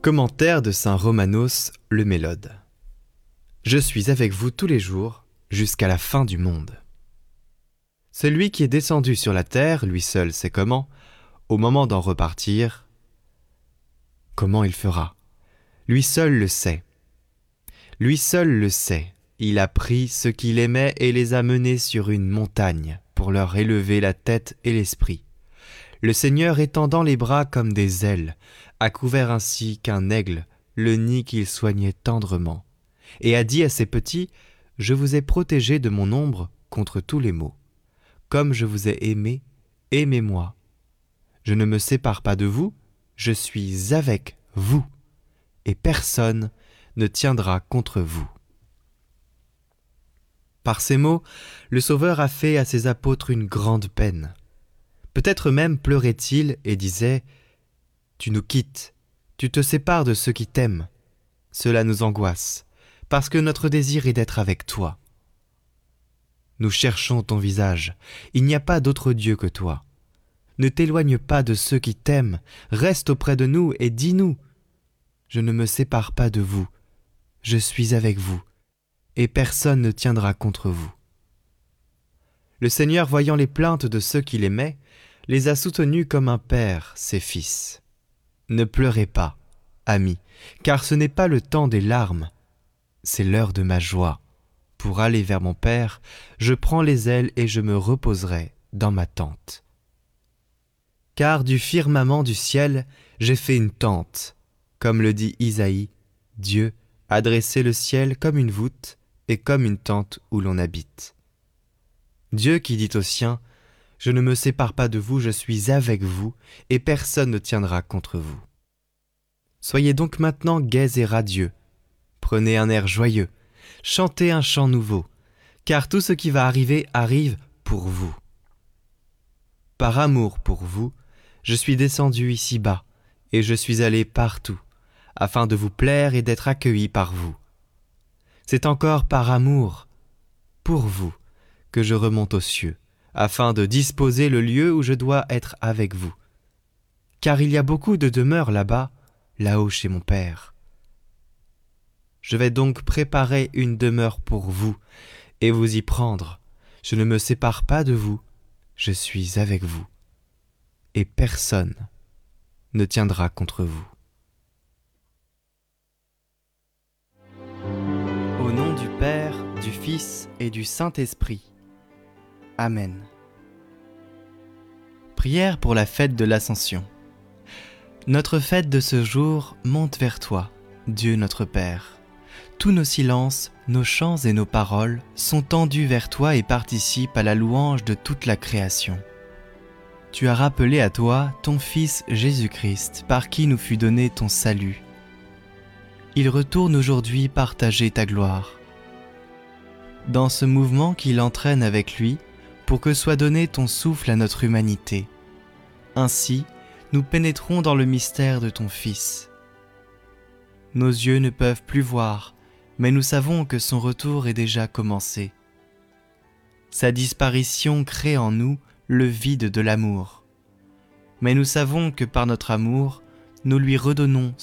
Commentaire de saint Romanos le Mélode. Je suis avec vous tous les jours, jusqu'à la fin du monde. Celui qui est descendu sur la terre, lui seul sait comment, au moment d'en repartir, comment il fera. Lui seul le sait. Lui seul le sait. Il a pris ceux qu'il aimait et les a menés sur une montagne, pour leur élever la tête et l'esprit. Le Seigneur étendant les bras comme des ailes, a couvert ainsi qu'un aigle le nid qu'il soignait tendrement, et a dit à ses petits, « Je vous ai protégés de mon ombre contre tous les maux. Comme je vous ai aimés, aimez-moi. Je ne me sépare pas de vous, je suis avec vous, et personne ne tiendra contre vous. » Par ces mots, le Sauveur a fait à ses apôtres une grande peine. Peut-être même pleurait-il et disait « Tu nous quittes, tu te sépares de ceux qui t'aiment. Cela nous angoisse, parce que notre désir est d'être avec toi. Nous cherchons ton visage, il n'y a pas d'autre Dieu que toi. Ne t'éloigne pas de ceux qui t'aiment, reste auprès de nous et dis-nous « Je ne me sépare pas de vous, je suis avec vous, et personne ne tiendra contre vous. » Le Seigneur, voyant les plaintes de ceux qu'il aimait, les a soutenus comme un père ses fils. Ne pleurez pas, amis, car ce n'est pas le temps des larmes, c'est l'heure de ma joie. Pour aller vers mon Père, je prends les ailes et je me reposerai dans ma tente. Car du firmament du ciel, j'ai fait une tente. Comme le dit Isaïe, Dieu a dressé le ciel comme une voûte et comme une tente où l'on habite. Dieu qui dit aux siens, « Je ne me sépare pas de vous, je suis avec vous, et personne ne tiendra contre vous. » Soyez donc maintenant gais et radieux. Prenez un air joyeux, chantez un chant nouveau, car tout ce qui va arriver arrive pour vous. Par amour pour vous, je suis descendu ici-bas, et je suis allé partout, afin de vous plaire et d'être accueilli par vous. C'est encore par amour pour vous que je remonte aux cieux, afin de disposer le lieu où je dois être avec vous. Car il y a beaucoup de demeures là-bas, là-haut chez mon Père. Je vais donc préparer une demeure pour vous, et vous y prendre. Je ne me sépare pas de vous, je suis avec vous, et personne ne tiendra contre vous. Au nom du Père, du Fils et du Saint-Esprit. Amen. Prière pour la fête de l'Ascension. Notre fête de ce jour monte vers toi, Dieu notre Père. Tous nos silences, nos chants et nos paroles sont tendus vers toi et participent à la louange de toute la création. Tu as rappelé à toi ton Fils Jésus-Christ, par qui nous fut donné ton salut. Il retourne aujourd'hui partager ta gloire. Dans ce mouvement qu'il entraîne avec lui, pour que soit donné ton souffle à notre humanité. Ainsi, nous pénétrons dans le mystère de ton Fils. Nos yeux ne peuvent plus voir, mais nous savons que son retour est déjà commencé. Sa disparition crée en nous le vide de l'amour. Mais nous savons que par notre amour, nous lui redonnons